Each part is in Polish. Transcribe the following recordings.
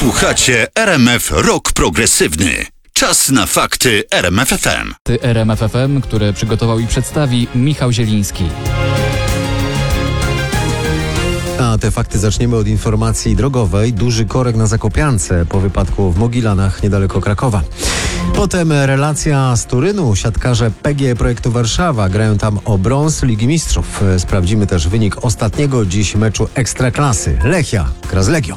Słuchacie RMF Rock Progresywny. Czas na fakty RMF FM. RMF FM, które przygotował i przedstawi Michał Zieliński. A te fakty zaczniemy od informacji drogowej. Duży korek na Zakopiance po wypadku w Mogilanach niedaleko Krakowa. Potem relacja z Turynu. Siatkarze PGE Projektu Warszawa grają tam o brąz Ligi Mistrzów. Sprawdzimy też wynik ostatniego dziś meczu Ekstraklasy. Lechia gra z Legią.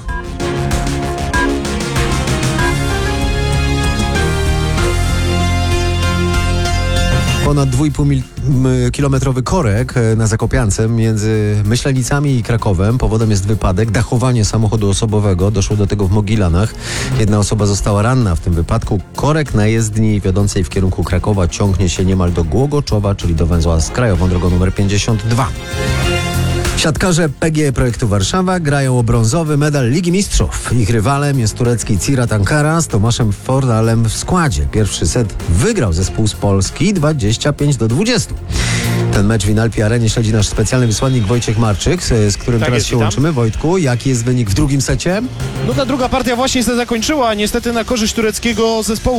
Ponad 2,5-kilometrowy korek na Zakopiance między Myślenicami i Krakowem. Powodem jest wypadek, dachowanie samochodu osobowego. Doszło do tego w Mogilanach. Jedna osoba została ranna w tym wypadku. Korek na jezdni wiodącej w kierunku Krakowa ciągnie się niemal do Głogoczowa, czyli do węzła z krajową drogą nr 52. Siatkarze PGE Projektu Warszawa grają o brązowy medal Ligi Mistrzów. Ich rywalem jest turecki Ziraat Ankara z Tomaszem Fornalem w składzie. Pierwszy set wygrał zespół z Polski 25-20. Ten mecz w Inalpi Arenie śledzi nasz specjalny wysłannik Wojciech Marczyk, z którym teraz się łączymy. Wojtku, jaki jest wynik w drugim secie? No ta druga partia właśnie się zakończyła, niestety na korzyść tureckiego zespołu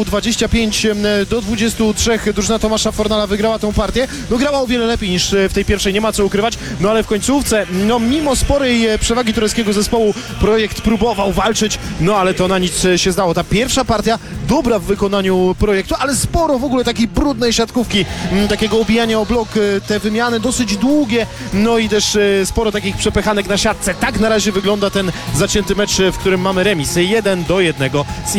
25-23. Drużyna Tomasza Fornala wygrała tą partię. No grała o wiele lepiej niż w tej pierwszej, nie ma co ukrywać, no ale w końcówce, no mimo sporej przewagi tureckiego zespołu, Projekt próbował walczyć, no ale to na nic się zdało. Ta pierwsza partia dobra w wykonaniu Projektu, ale sporo w ogóle takiej brudnej siatkówki, takiego obijania o blok, te wymiany dosyć długie, no i też sporo takich przepychanek na siatce. Tak na razie wygląda ten zacięty mecz, w którym mamy remis 1-1 z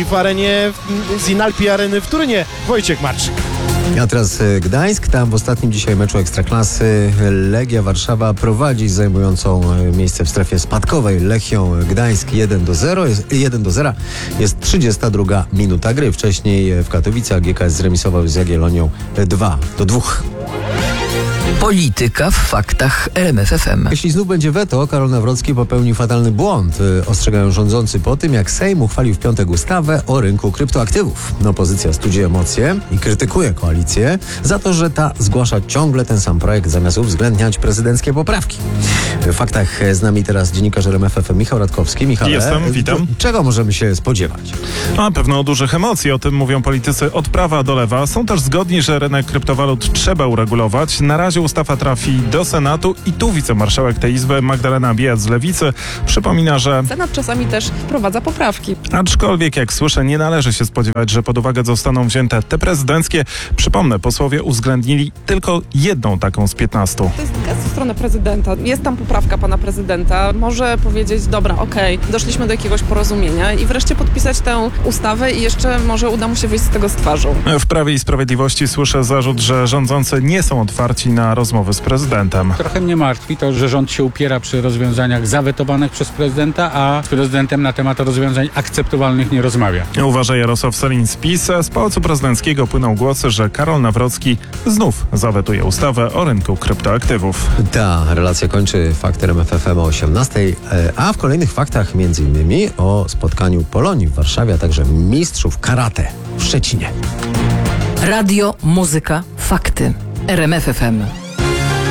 Inalpi Areny w Turynie. Wojciech Marczyk. A teraz Gdańsk. Tam w ostatnim dzisiaj meczu Ekstraklasy Legia Warszawa prowadzi zajmującą miejsce w strefie spadkowej Lechią Gdańsk 1-0. Jest 32 minuta gry. Wcześniej w Katowicach GKS zremisował z Jagiellonią 2-2. Polityka w faktach RMF FM. Jeśli znów będzie weto, Karol Nawrocki popełnił fatalny błąd. Ostrzegają rządzący po tym, jak Sejm uchwalił w piątek ustawę o rynku kryptoaktywów. Opozycja studzi emocje i krytykuje koalicję za to, że ta zgłasza ciągle ten sam projekt, zamiast uwzględniać prezydenckie poprawki. W faktach z nami teraz dziennikarz RMF FM Michał Radkowski. Michale, jestem, witam. Czego możemy się spodziewać? Na pewno dużych emocji, o tym mówią politycy od prawa do lewa. Są też zgodni, że rynek kryptowalut trzeba uregulować. Na razie ustawa trafi do Senatu i tu wicemarszałek tej Izby Magdalena Biejat z Lewicy przypomina, że Senat czasami też wprowadza poprawki. Aczkolwiek, jak słyszę, nie należy się spodziewać, że pod uwagę zostaną wzięte te prezydenckie. Przypomnę, posłowie uwzględnili tylko jedną taką z 15. To jest gest w stronę prezydenta. Jest tam poprawka pana prezydenta. Może powiedzieć, dobra, okej, doszliśmy do jakiegoś porozumienia i wreszcie podpisać tę ustawę i jeszcze może uda mu się wyjść z tego z twarzą. W Prawie i Sprawiedliwości słyszę zarzut, że rządzący nie są otwarci na rozmowy z prezydentem. Trochę mnie martwi to, że rząd się upiera przy rozwiązaniach zawetowanych przez prezydenta, a z prezydentem na temat rozwiązań akceptowalnych nie rozmawia. Uważa Jarosław Sellin z PiS. Z Pałacu Prezydenckiego płyną głosy, że Karol Nawrocki znów zawetuje ustawę o rynku kryptoaktywów. Ta relacja kończy fakt RMF FM o 18, a w kolejnych faktach m.in. o spotkaniu Polonii w Warszawie, a także mistrzów karate w Szczecinie. Radio, muzyka, fakty. RMF FM.